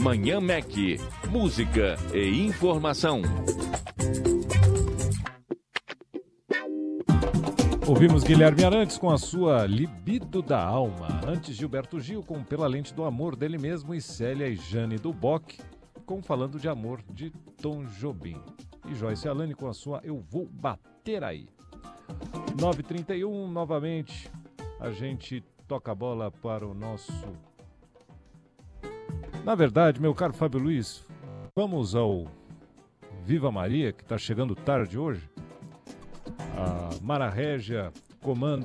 Manhã Mac. Música e informação. Ouvimos Guilherme Arantes com a sua Libido da Alma. Antes, Gilberto Gil com Pela Lente do Amor dele mesmo e Célia e Jane do Bock com Falando de Amor de Tom Jobim. E Joyce Alane com a sua Eu Vou Bater Aí. 9h31, novamente, a gente toca a bola para o nosso... Na verdade, meu caro Fábio Luiz, vamos ao Viva Maria, que está chegando tarde hoje. A Mara Régia comanda